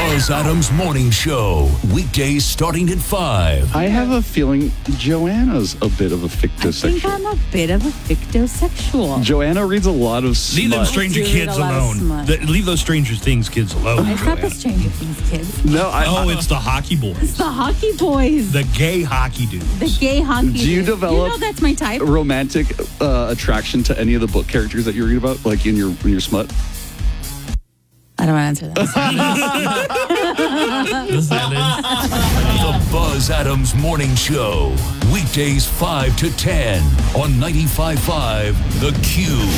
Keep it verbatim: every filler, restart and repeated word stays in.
Buzz Adams Morning Show. Weekdays starting at five. I have a feeling Joanna's a bit of a I think fictosexual. I'm a bit of a fictosexual. Joanna reads a lot of smut. Leave them stranger I do kids read a lot of alone. smut. The- leave those Stranger Things kids alone. It's not the Joanna. Stranger Things kids. No, I, Oh, I- it's the hockey boys. The hockey boys. The gay hockey dudes. The gay hockey Do you dudes. develop- You know that's my type. romantic uh, attraction to any of the book characters that you read about, like in your in your smut. I don't want to answer that. The Buzz Adams Morning Show. Weekdays five to ten on ninety-five point five The Q.